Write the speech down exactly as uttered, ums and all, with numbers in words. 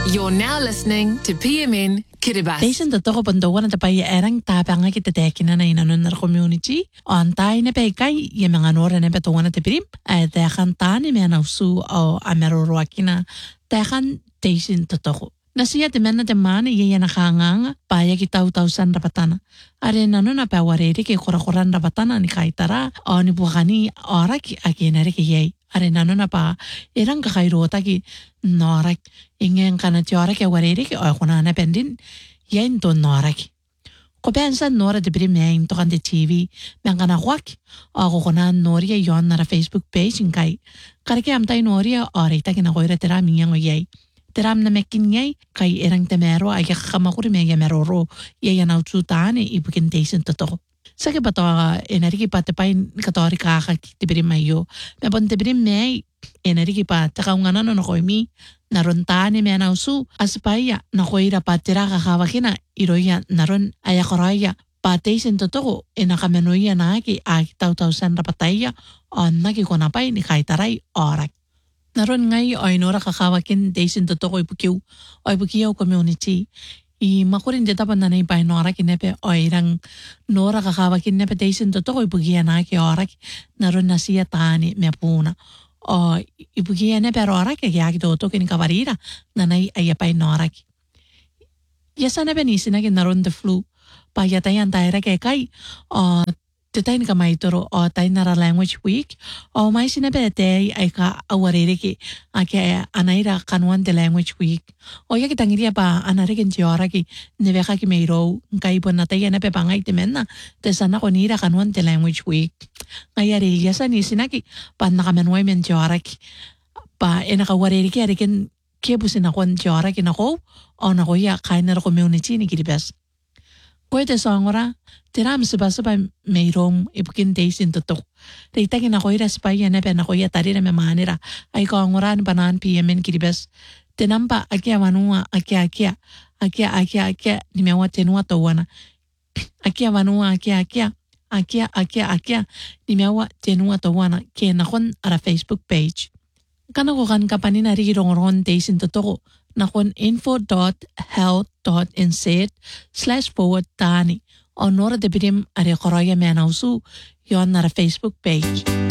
You're now listening to P M N Kiribati. Teisen to toko pondowan at pay erang tapang kita tekin na inanon na community. On tayo na pay kay yung mga nora na petuwan at pirim. Ay tekan tani may nausu o ameruruakina. Tekan teisen to toko. Nasiya timen na temani iya nakahangang paya kita utausan rapatana. Are nano na pawarere ke kura-kuran rapatana ni kaitara o ni buhani orak akinare ke yay. Are nano na pa irang kakairota ki norak ingen kana tiora ke warere ke o kuna na pendin yain to norak. Ko pensa nora de primein to kan de T V men kana kwak o ko kuna noria yon na Facebook page kai. Karke amtai noria ore ta kina koira tera minyang yay. Teram na mekin yay kay irang temero ay kamakuri mega meroro yay na utsutane ibukin teisen to. Sa ke bato energi pa tepain katori kaka tibiri mayo. Me pon tibiri may energi pa taka ungana no koy mi narontane me nausu aspaya na koira pa tira kakawakina iroya naron ayakoraya pa teisen to to enakamenoya na ki ay tau-tausan rapataya on naki konapay ni kaitaray orak. Naron ngay ay nora kakawakin teisen to to ibukiw o ibukiyaw community. I makurin dita pa nanay pa nora kinepe o irang nora kakawakin nepe teisen to to ibukiya na ki orak naron na siya tani me puna. O ibukiya nepe orak kaya aki to to kinikawarira nanay ayapay nora ki. Yasa nepe nisinakin naron the flu pa yatayan tayo kay kay o titay ni kamay turo o tayo nara language week o may sinabete ay ka awarere ki ake anayra kanuan de language week o ya kitangiriya pa anarikin tiyora ki niveka ki mayro kay po na tayo na pepangay timen na tesana ko nira kanuan de language week ngayari yasa ni sinaki pa nakamenway men tiyora ki pa enakawarere ki arikin kebusin ako tiyora ki nako o nako ya kay nara community ni Kiribati. Koite songora tiram sebab-sebab mayroong ibukin teisen to to. Reita kina koira spaya na pena koya tarira me manira ay kongoran panan P M N Kiribati. Tinampa akia wanua akia akia akia akia akia ni mewa tenua tawana. Akia wanua akia akia akia akia akia ni mewa tenua tawana ke nakon ara Facebook page. Kana ko kan kapanina rirong-ron teisen to to. Nakon info.health.nz slash forward tani o nora de birim are koroya menausu yon nara Facebook page.